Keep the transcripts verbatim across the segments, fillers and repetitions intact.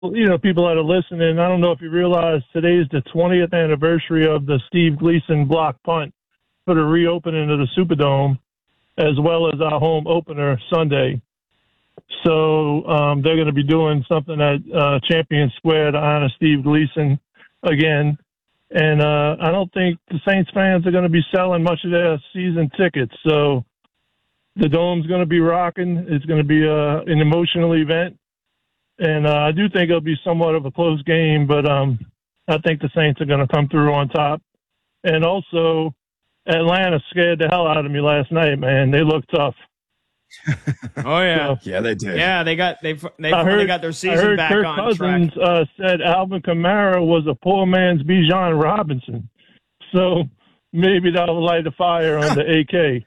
you know, people that are listening, I don't know if you realize today's the twentieth anniversary of the Steve Gleason block punt for the reopening of the Superdome, as well as our home opener Sunday. So um, they're going to be doing something at uh, Champion Square to honor Steve Gleason again. And uh, I don't think the Saints fans are going to be selling much of their season tickets. So the Dome's going to be rocking. It's going to be uh, an emotional event. And uh, I do think it'll be somewhat of a close game, but um, I think the Saints are going to come through on top. And also, Atlanta scared the hell out of me last night, man. They look tough. Oh yeah, so, yeah, they did. Yeah, they got they they I finally heard, got their season I heard back Kirk on Cousins, track. Uh, said Alvin Kamara was a poor man's Bijan Robinson, so maybe that'll light a fire on the A K.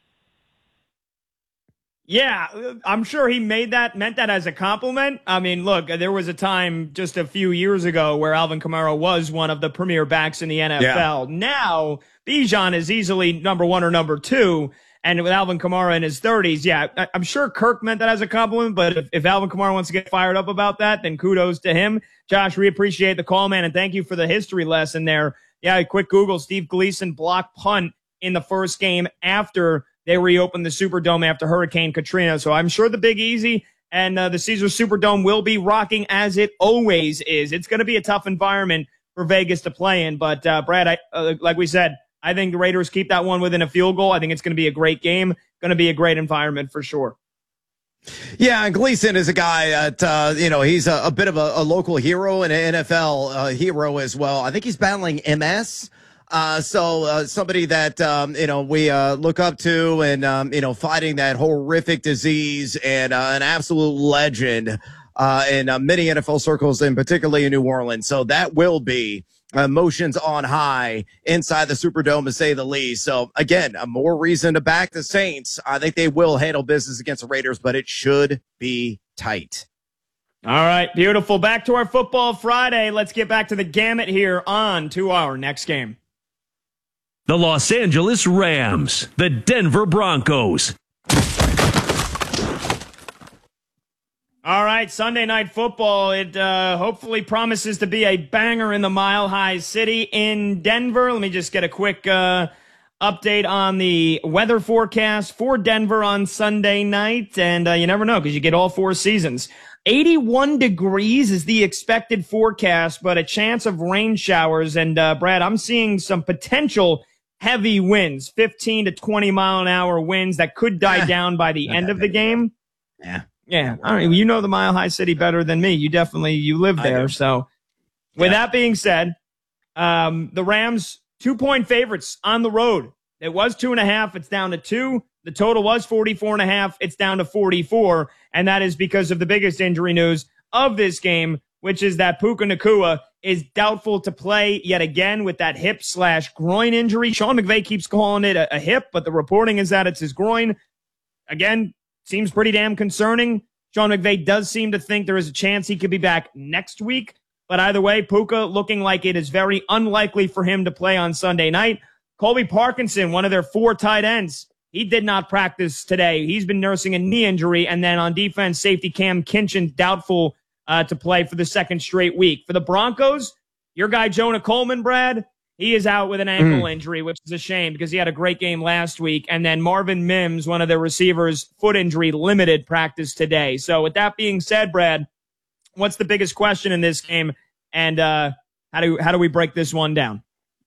Yeah, I'm sure he made that, meant that as a compliment. I mean, look, there was a time just a few years ago where Alvin Kamara was one of the premier backs in the N F L. Yeah. Now, Bijan is easily number one or number two. And with Alvin Kamara in his thirties, yeah, I'm sure Kirk meant that as a compliment. But if, if Alvin Kamara wants to get fired up about that, then kudos to him. Josh, we appreciate the call, man, and thank you for the history lesson there. Yeah, a quick Google, Steve Gleason block punt in the first game after they reopened the Superdome after Hurricane Katrina. So I'm sure the Big Easy and uh, the Caesars Superdome will be rocking as it always is. It's going to be a tough environment for Vegas to play in. But, uh, Brad, I, uh, like we said, I think the Raiders keep that one within a field goal. I think it's going to be a great game, going to be a great environment for sure. Yeah, and Gleason is a guy that, uh, you know, he's a, a bit of a, a local hero and an N F L uh, hero as well. I think he's battling M S. Uh, so uh, somebody that, um, you know, we uh, look up to and, um, you know, fighting that horrific disease and uh, an absolute legend uh, in uh, many N F L circles and particularly in New Orleans. So that will be emotions on high inside the Superdome, to say the least. So, again, a more reason to back the Saints. I think they will handle business against the Raiders, but it should be tight. All right, beautiful. Back to our Football Friday. Let's get back to the gamut here on to our next game. The Los Angeles Rams, the Denver Broncos. All right, Sunday Night Football. It uh, hopefully promises to be a banger in the Mile High City in Denver. Let me just get a quick uh, update on the weather forecast for Denver on Sunday night. And uh, you never know because you get all four seasons. eighty-one degrees is the expected forecast, but a chance of rain showers. And, uh, Brad, I'm seeing some potential heavy winds, fifteen to twenty mile an hour winds that could die down by the end of the game. Yeah. Yeah, I mean, you know the Mile High City better than me. You definitely, you live there. So with yeah. that being said, um, the Rams, two-point favorites on the road. It was two and a half. It's down to two. The total was forty-four and a half. It's down to forty-four. And that is because of the biggest injury news of this game, which is that Puka Nacua is doubtful to play yet again with that hip slash groin injury. Sean McVay keeps calling it a, a hip, but the reporting is that it's his groin. Again, seems pretty damn concerning. Sean McVay does seem to think there is a chance he could be back next week. But either way, Puka looking like it is very unlikely for him to play on Sunday night. Colby Parkinson, one of their four tight ends, he did not practice today. He's been nursing a knee injury. And then on defense, safety Cam Kinchin doubtful uh, to play for the second straight week. For the Broncos, your guy Jonah Coleman, Brad, he is out with an ankle mm. injury, which is a shame because he had a great game last week. And then Marvin Mims, one of their receivers, foot injury, limited practice today. So with that being said, Brad, what's the biggest question in this game? And uh, how do how do we break this one down?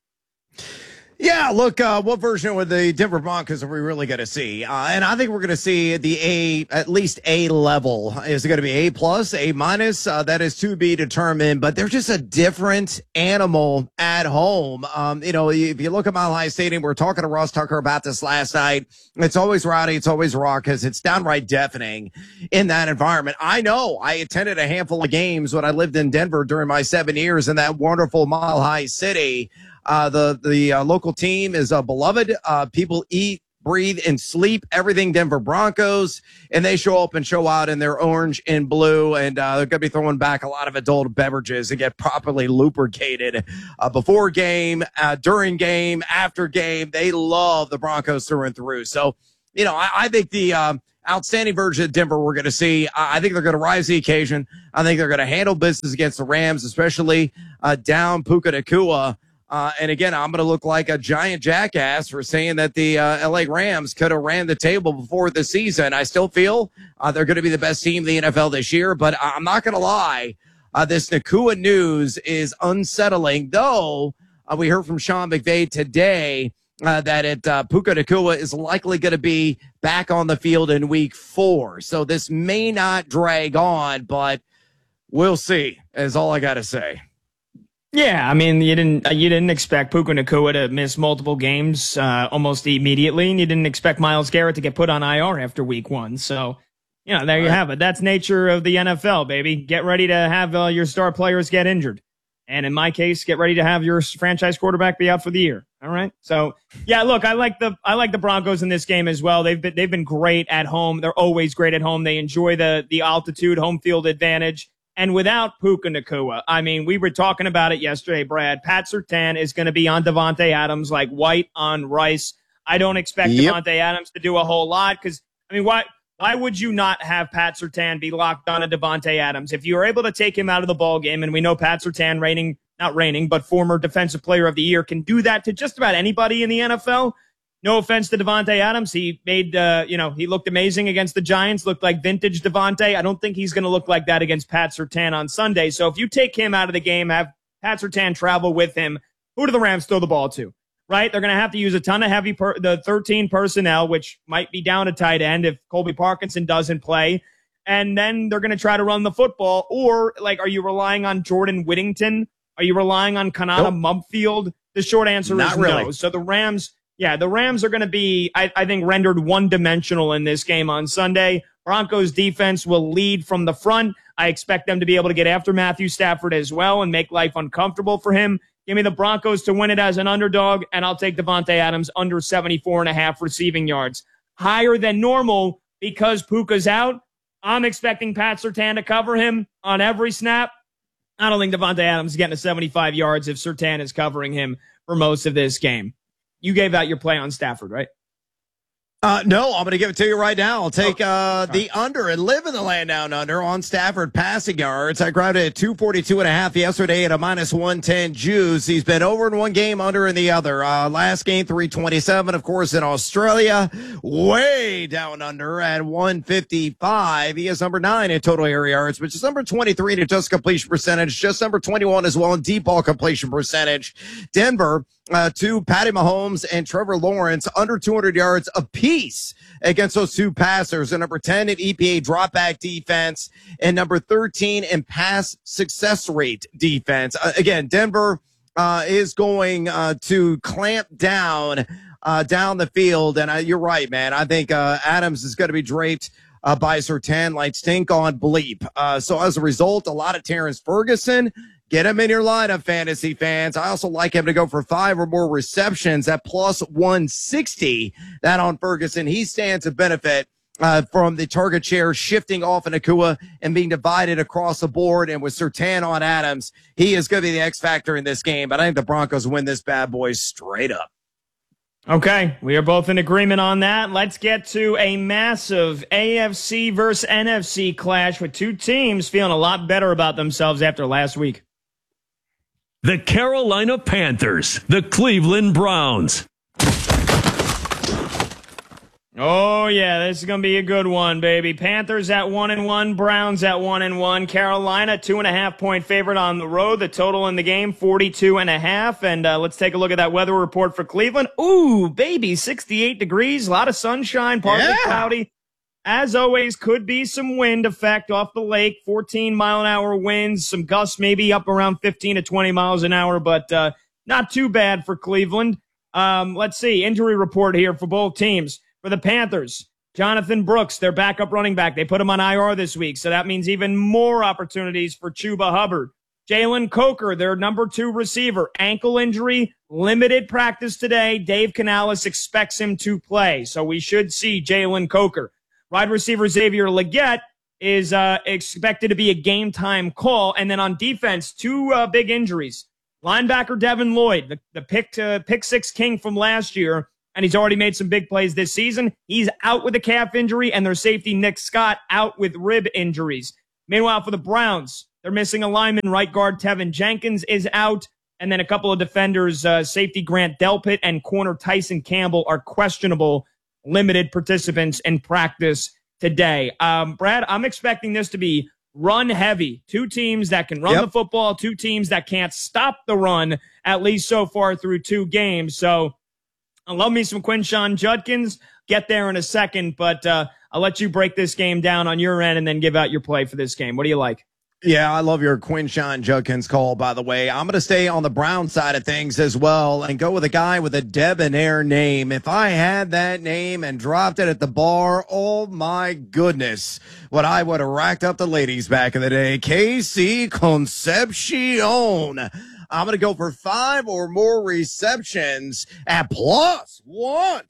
Yeah, look, uh, what version of the Denver Broncos are we really going to see? Uh, and I think we're going to see the A, at least A level. Is it going to be A plus, A minus? Uh, that is to be determined, but they're just a different animal at home. Um, you know, if you look at Mile High Stadium, we were talking to Ross Tucker about this last night. It's always rowdy. It's always raw because it's downright deafening in that environment. I know I attended a handful of games when I lived in Denver during my seven years in that wonderful Mile High City. Uh, the, the, uh, local team is, uh, beloved. Uh, people eat, breathe, and sleep everything Denver Broncos, and they show up and show out in their orange and blue, and, uh, they're going to be throwing back a lot of adult beverages and get properly lubricated, uh, before game, uh, during game, after game. They love the Broncos through and through. So, you know, I, I think the, um, outstanding version of Denver we're going to see. I think they're going to rise to the occasion. I think they're going to handle business against the Rams, especially uh, down Puka Nacua. Uh, and again, I'm going to look like a giant jackass for saying that the uh, L A Rams could have ran the table before the season. I still feel uh, they're going to be the best team in the N F L this year, but I'm not going to lie. Uh, this Nacua news is unsettling, though uh, we heard from Sean McVay today uh, that it, uh, Puka Nacua is likely going to be back on the field in week four. So this may not drag on, but we'll see, is all I got to say. Yeah, I mean, you didn't you didn't expect Puka Nacua to miss multiple games uh, almost immediately, and you didn't expect Myles Garrett to get put on I R after week one. So, you know, there you have it. That's nature of the N F L, baby. Get ready to have uh, your star players get injured. And in my case, get ready to have your franchise quarterback be out for the year. All right. So, yeah, look, I like the I like the Broncos in this game as well. They've been they've been great at home. They're always great at home. They enjoy the the altitude, home field advantage. And without Puka Nacua, I mean, we were talking about it yesterday, Brad. Pat Surtain is going to be on Davante Adams like white on rice. I don't expect yep. Davante Adams to do a whole lot because, I mean, why why would you not have Pat Surtain be locked on to Davante Adams? If you were able to take him out of the ball game, and we know Pat Surtain, reigning, not reigning, but former Defensive Player of the Year, can do that to just about anybody in the N F L. No offense to Davante Adams. He made, uh, you know, he looked amazing against the Giants, looked like vintage Davante. I don't think he's going to look like that against Pat Surtain on Sunday. So if you take him out of the game, have Pat Surtain travel with him, who do the Rams throw the ball to, right? They're going to have to use a ton of heavy, per- the thirteen personnel, which might be down a tight end if Colby Parkinson doesn't play. And then they're going to try to run the football. Or, like, are you relying on Jordan Whittington? Are you relying on Kanata nope. Mumpfield? The short answer Not is really. no. So the Rams... Yeah, the Rams are going to be, I, I think, rendered one-dimensional in this game on Sunday. Broncos defense will lead from the front. I expect them to be able to get after Matthew Stafford as well and make life uncomfortable for him. Give me the Broncos to win it as an underdog, and I'll take Davante Adams under seventy-four and a half receiving yards. Higher than normal because Puka's out. I'm expecting Pat Surtain to cover him on every snap. I don't think Davante Adams is getting to seventy-five yards if Surtain is covering him for most of this game. You gave out your play on Stafford, right? Uh, no, I'm going to give it to you right now. I'll take uh, the under and live in the land down under on Stafford passing yards. I grabbed it at two forty-two and a half yesterday at a minus one ten juice. He's been over in one game, under in the other. Uh, last game, three twenty-seven, of course, in Australia. Way down under at one fifty-five. He is number nine in total air yards, which is number twenty-three in just completion percentage, just number twenty-one as well in deep ball completion percentage. Denver, uh, to Patty Mahomes and Trevor Lawrence, under two hundred yards apiece against those two passers, and number ten in E P A dropback defense, and number thirteen in pass success rate defense. Uh, again, Denver uh, is going uh, to clamp down uh, down the field, and I, you're right, man. I think uh, Adams is going to be draped uh, by Surtain like stink on bleep. Uh, so as a result, a lot of Terrence Ferguson. Get him in your lineup, fantasy fans. I also like him to go for five or more receptions at plus one sixty. That on Ferguson. He stands to benefit uh, from the target share shifting off of Nacua and being divided across the board. And with Surtain on Adams, he is going to be the X factor in this game. But I think the Broncos win this bad boy straight up. Okay, we are both in agreement on that. Let's get to a massive A F C versus N F C clash with two teams feeling a lot better about themselves after last week. The Carolina Panthers, the Cleveland Browns. Oh, yeah, this is going to be a good one, baby. Panthers at one and one, Browns at one and one. Carolina, two and a half point favorite on the road. The total in the game, forty-two and a half. And uh, let's take a look at that weather report for Cleveland. Ooh, baby, sixty-eight degrees, a lot of sunshine, partly yeah. cloudy. As always, could be some wind effect off the lake, fourteen mile an hour winds, some gusts maybe up around fifteen to twenty miles an hour, but uh, not too bad for Cleveland. Um, let's see, injury report here for both teams. For the Panthers, Jonathan Brooks, their backup running back, they put him on I R this week, so that means even more opportunities for Chuba Hubbard. Jalen Coker, their number two receiver, ankle injury, limited practice today. Dave Canales expects him to play, so we should see Jalen Coker. Wide receiver Xavier Legette is uh, expected to be a game-time call. And then on defense, two uh, big injuries. Linebacker Devin Lloyd, the, the pick, uh, pick six king from last year, and he's already made some big plays this season. He's out with a calf injury, and their safety, Nick Scott, out with rib injuries. Meanwhile, for the Browns, they're missing a lineman. Right guard Tevin Jenkins is out, and then a couple of defenders, uh, safety Grant Delpit and corner Tyson Campbell, are questionable, limited participants in practice today. Um, Brad, I'm expecting this to be run heavy. Two teams that can run yep. the football, two teams that can't stop the run, at least so far through two games. So I love me some Quinshon Judkins. Get there in a second, but uh, I'll let you break this game down on your end and then give out your play for this game. What do you like? Yeah, I love your Quinshon Judkins call, by the way. I'm going to stay on the Brown side of things as well and go with a guy with a debonair name. If I had that name and dropped it at the bar, oh my goodness, what I would have racked up the ladies back in the day. K C Concepcion. I'm going to go for five or more receptions at plus one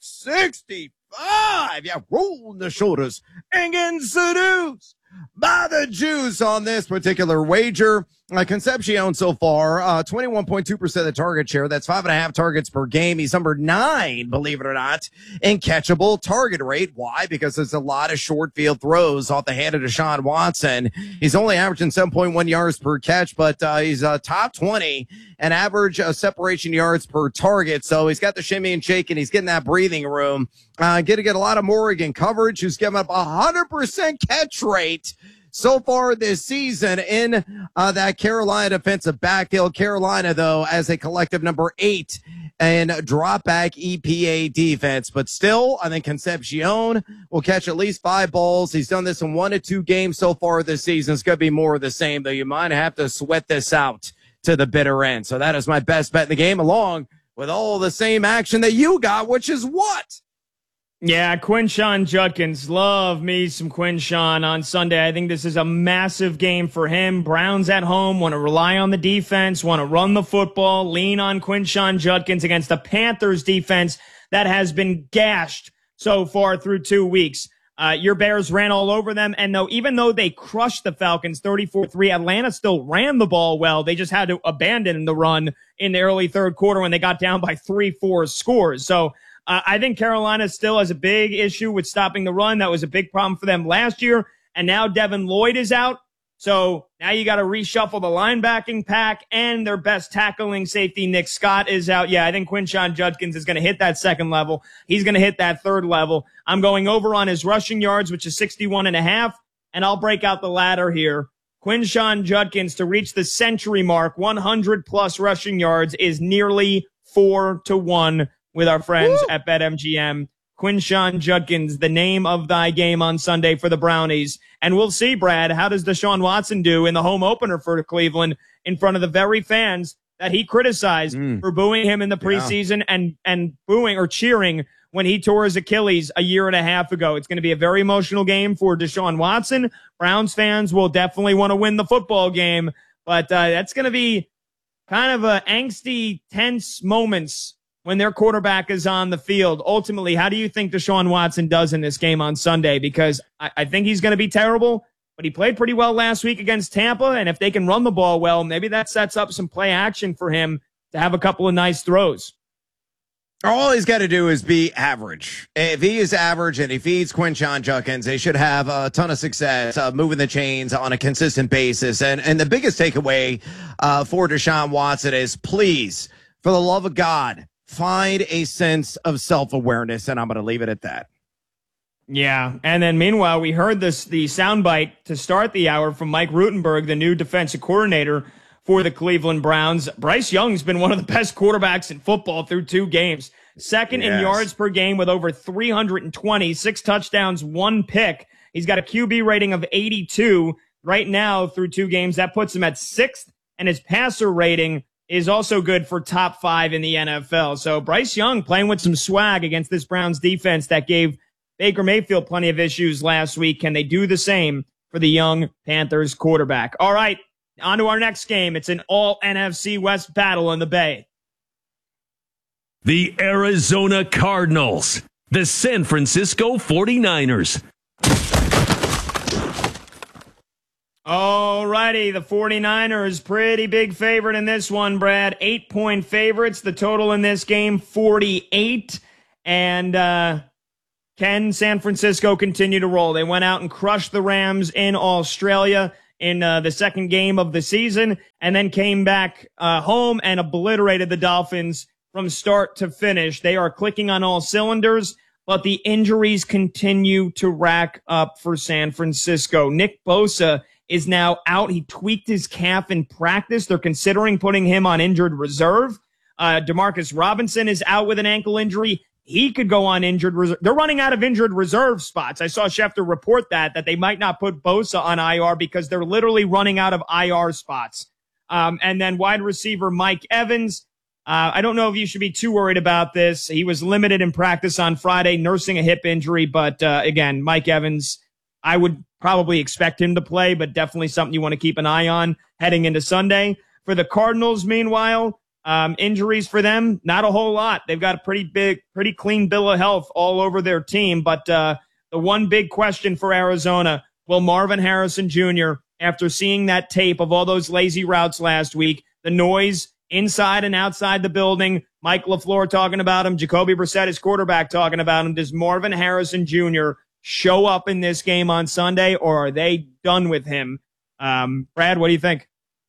sixty-five. Yeah, roll the shoulders and get seduced by the juice on this particular wager. Uh, Concepcion so far, uh, twenty-one point two percent of the target share. That's five and a half targets per game. He's number nine, believe it or not, in catchable target rate. Why? Because there's a lot of short field throws off the hand of Deshaun Watson. He's only averaging seven point one yards per catch, but uh, he's uh, top twenty and average uh, separation yards per target. So he's got the shimmy and shake, and he's getting that breathing room. Uh, going to get a lot of Morgan coverage, who's giving up a one hundred percent catch rate so far this season in uh, that Carolina defensive backfield. Carolina, though, as a collective number eight in drop back E P A defense. But still, I think Concepcion will catch at least five balls. He's done this in one to two games so far this season. It's going to be more of the same, though. You might have to sweat this out to the bitter end. So that is my best bet in the game, along with all the same action that you got, which is what? Yeah, Quinshon Judkins. Love me some Quinshon on Sunday. I think this is a massive game for him. Browns at home, want to rely on the defense, want to run the football, lean on Quinshon Judkins against the Panthers defense that has been gashed so far through two weeks. Uh, your Bears ran all over them, and though even though they crushed the Falcons thirty-four three, Atlanta still ran the ball well. They just had to abandon the run in the early third quarter when they got down by three, four scores. So Uh, I think Carolina still has a big issue with stopping the run. That was a big problem for them last year. And now Devin Lloyd is out. So now you got to reshuffle the linebacking pack, and their best tackling safety, Nick Scott, is out. Yeah, I think Quinshon Judkins is going to hit that second level. He's going to hit that third level. I'm going over on his rushing yards, which is sixty-one and a half. And I'll break out the ladder here. Quinshon Judkins to reach the century mark, one hundred plus rushing yards, is nearly four to one. With our friends Woo! At BetMGM. Quinshon Judkins, the name of thy game on Sunday for the Brownies. And we'll see, Brad, how does Deshaun Watson do in the home opener for Cleveland in front of the very fans that he criticized mm. for booing him in the preseason yeah. and, and booing or cheering when he tore his Achilles a year and a half ago. It's going to be a very emotional game for Deshaun Watson. Browns fans will definitely want to win the football game, but uh, that's going to be kind of a angsty, tense moments when their quarterback is on the field. Ultimately, how do you think Deshaun Watson does in this game on Sunday? Because I, I think he's going to be terrible, but he played pretty well last week against Tampa, and if they can run the ball well, maybe that sets up some play action for him to have a couple of nice throws. All he's got to do is be average. If he is average and he feeds Quinshon Judkins, they should have a ton of success uh, moving the chains on a consistent basis. And, and the biggest takeaway uh, for Deshaun Watson is, please, for the love of God, find a sense of self-awareness, and I'm going to leave it at that. Yeah, and then meanwhile, we heard this the soundbite to start the hour from Mike Rutenberg, the new defensive coordinator for the Cleveland Browns. Bryce Young's been one of the best quarterbacks in football through two games. Second yes. in yards per game with over three hundred twenty, six touchdowns, one pick. He's got a Q B rating of eighty-two right now through two games. That puts him at sixth, and his passer rating is also good for top five in the N F L. So Bryce Young playing with some swag against this Browns defense that gave Baker Mayfield plenty of issues last week. Can they do the same for the young Panthers quarterback? All right, on to our next game. It's an all N F C West battle in the Bay. The Arizona Cardinals, the San Francisco forty-niners. All righty, the forty-niners, pretty big favorite in this one, Brad. Eight-point favorites. The total in this game, forty-eight. And uh, can San Francisco continue to roll? They went out and crushed the Rams in Australia in uh, the second game of the season, and then came back uh, home and obliterated the Dolphins from start to finish. They are clicking on all cylinders, but the injuries continue to rack up for San Francisco. Nick Bosa is now out. He tweaked his calf in practice. They're considering putting him on injured reserve. Uh, Demarcus Robinson is out with an ankle injury. He could go on injured reserve. They're running out of injured reserve spots. I saw Schefter report that, that they might not put Bosa on I R because they're literally running out of I R spots. Um, and then wide receiver Mike Evans. Uh, I don't know if you should be too worried about this. He was limited in practice on Friday, nursing a hip injury. But uh, again, Mike Evans, I would probably expect him to play, but definitely something you want to keep an eye on heading into Sunday. For the Cardinals, meanwhile, Um, injuries for them, not a whole lot. They've got a pretty big, pretty clean bill of health all over their team. But uh, the one big question for Arizona, will Marvin Harrison Junior, after seeing that tape of all those lazy routes last week, the noise inside and outside the building, Mike LaFleur talking about him, Jacoby Brissett, his quarterback, talking about him, does Marvin Harrison Junior show up in this game on Sunday, or are they done with him? Um, Brad, what do you think?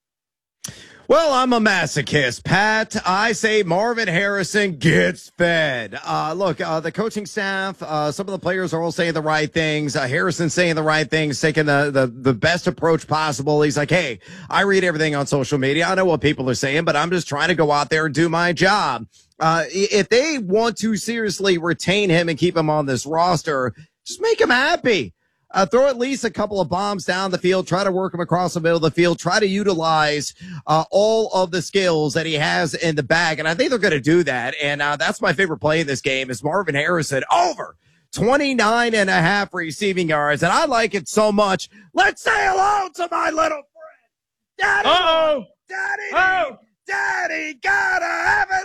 Well, I'm a masochist, Pat. I say Marvin Harrison gets fed. Uh, look, uh, the coaching staff, uh, some of the players are all saying the right things. Uh, Harrison's saying the right things, taking the, the, the best approach possible. He's like, hey, I read everything on social media. I know what people are saying, but I'm just trying to go out there and do my job. Uh, if they want to seriously retain him and keep him on this roster, just make him happy. Uh, throw at least a couple of bombs down the field, try to work him across the middle of the field, try to utilize uh, all of the skills that he has in the bag. And I think they're going to do that. And uh, that's my favorite play in this game is Marvin Harrison over twenty-nine and a half receiving yards. And I like it so much. Let's say hello to my little friend. Daddy. Uh-oh. Daddy. Oh. Daddy gotta have it.